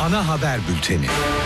ana haber bülteni.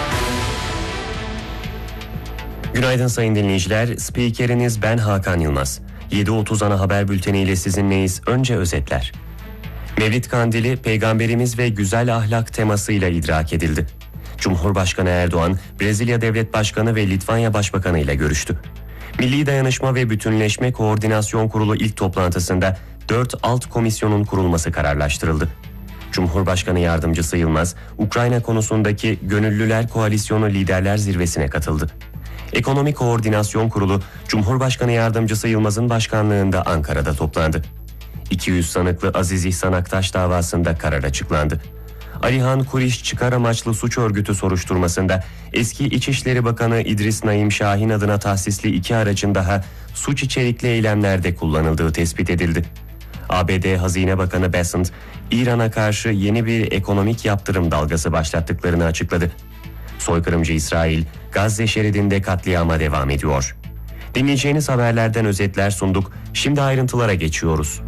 Günaydın sayın dinleyiciler. Spikeriniz ben Hakan Yılmaz. 7.30 ana haber bülteniyle sizinleyiz. Önce özetler. Mevlid Kandili peygamberimiz ve güzel ahlak temasıyla idrak edildi. Cumhurbaşkanı Erdoğan, Brezilya Devlet Başkanı ve Litvanya Başbakanı ile görüştü. Milli Dayanışma ve Bütünleşme Koordinasyon Kurulu ilk toplantısında 4 alt komisyonun kurulması kararlaştırıldı. Cumhurbaşkanı Yardımcısı Yılmaz, Ukrayna konusundaki Gönüllüler Koalisyonu Liderler Zirvesi'ne katıldı. Ekonomi Koordinasyon Kurulu, Cumhurbaşkanı Yardımcısı Yılmaz'ın başkanlığında Ankara'da toplandı. 200 sanıklı Aziz İhsan Aktaş davasında karar açıklandı. Alihan Kuriş çıkar amaçlı suç örgütü soruşturmasında eski İçişleri Bakanı İdris Naim Şahin adına tahsisli 2 aracın daha suç içerikli eylemlerde kullanıldığı tespit edildi. ABD Hazine Bakanı Bessent, İran'a karşı yeni bir ekonomik yaptırım dalgası başlattıklarını açıkladı. Soykırımcı İsrail, Gazze şeridinde katliama devam ediyor. Dinleyeceğiniz haberlerden özetler sunduk. Şimdi ayrıntılara geçiyoruz.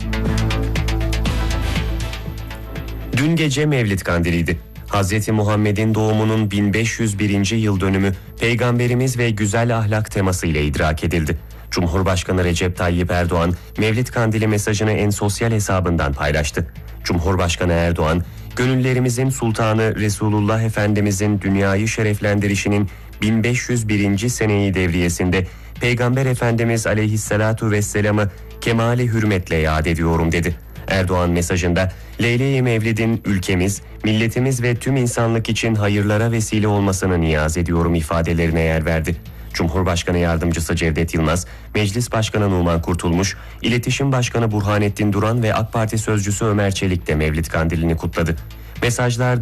Dün gece Mevlid Kandili'ydi. Hz. Muhammed'in doğumunun 1501. yıl dönümü Peygamberimiz ve güzel ahlak teması ile idrak edildi. Cumhurbaşkanı Recep Tayyip Erdoğan, Mevlid Kandili mesajını en sosyal hesabından paylaştı. Cumhurbaşkanı Erdoğan, gönüllerimizin sultanı Resulullah Efendimizin dünyayı şereflendirişinin 1501. seneyi devriyesinde Peygamber Efendimiz Aleyhisselatu Vesselam'ı kemali hürmetle yad ediyorum dedi. Erdoğan mesajında Leyle-i Mevlid'in ülkemiz, milletimiz ve tüm insanlık için hayırlara vesile olmasını niyaz ediyorum ifadelerine yer verdi. Cumhurbaşkanı Yardımcısı Cevdet Yılmaz, Meclis Başkanı Numan Kurtulmuş, İletişim Başkanı Burhanettin Duran ve AK Parti Sözcüsü Ömer Çelik de Mevlid Kandili'ni kutladı. Mesajlarda